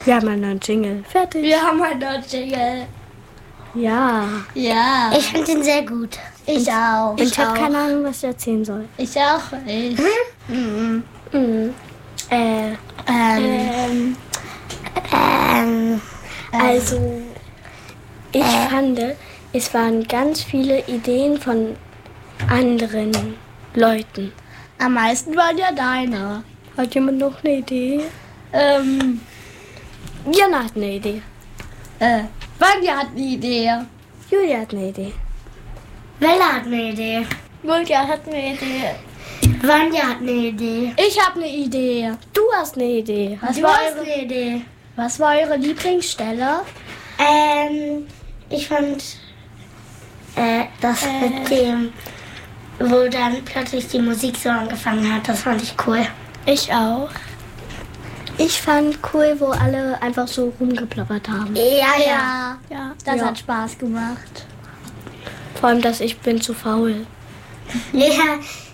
Wir haben einen neuen Jingle. Fertig. Wir haben einen neuen Jingle. Ja. Ja. Ich finde ihn sehr gut. Ich auch. Und ich habe keine Ahnung, was ich erzählen soll. Ich auch. Ich. Also, ich fand, es waren ganz viele Ideen von anderen Leuten. Am meisten waren ja deine. Hat jemand noch eine Idee? Jana hat eine Idee. Vanja hat eine Idee. Julia hat eine Idee. Bella hat eine Idee. Julia hat eine Idee. Vanja hat eine Idee. Ich habe eine Idee. Du hast eine Idee. Was Du war, hast eine Idee. was war eure Lieblingsstelle? Ich fand das mit dem, wo dann plötzlich die Musik so angefangen hat, das fand ich cool. Ich auch. Ich fand cool, wo alle einfach so rumgeplappert haben. Ja. Ja, das Ja. hat Spaß gemacht. Vor allem, dass ich bin zu faul. Ja,